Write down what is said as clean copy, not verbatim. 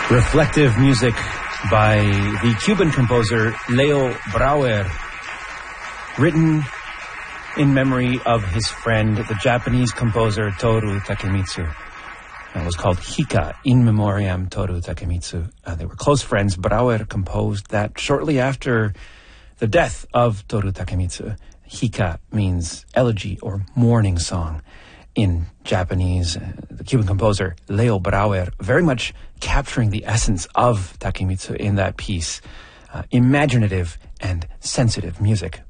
Reflective music by the Cuban composer Leo Brouwer, written in memory of his friend, the Japanese composer Toru Takemitsu. It was called Hika, In Memoriam Toru Takemitsu. They were close friends. Brouwer composed that shortly after the death of Toru Takemitsu. Hika means elegy or mourning song in Japanese. The Cuban composer Leo Brouwer very much capturing the essence of Takemitsu in that piece. Imaginative and sensitive music.